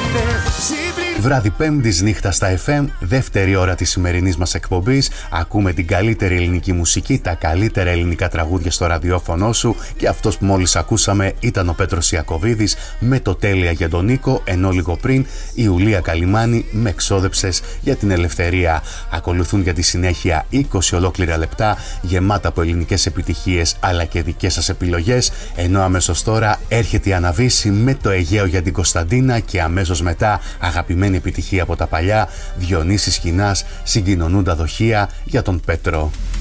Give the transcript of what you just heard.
Βράδυ Πέμπτης, νύχτα στα FM, δεύτερη ώρα της σημερινής μας εκπομπής. Ακούμε την καλύτερη ελληνική μουσική, τα καλύτερα ελληνικά τραγούδια στο ραδιόφωνο σου, και αυτός που μόλις ακούσαμε ήταν ο Πέτρος Ιακωβίδης με το Τέλεια για τον Νίκο, ενώ λίγο πριν η Ιουλία Καλιμάνη με Ξόδεψες για την ελευθερία. Ακολουθούν για τη συνέχεια 20 ολόκληρα λεπτά γεμάτα από ελληνικές επιτυχίες αλλά και δικές σας επιλογές, ενώ αμέσως τώρα έρχεται η Αναβίση με το Αιγαίο για την Κωνσταντίνα και αμέσως μετά αγαπημένη επιτυχία από τα παλιά, Διονύσης Χινάς, Συγκοινωνούν τα δοχεία για τον Πέτρο.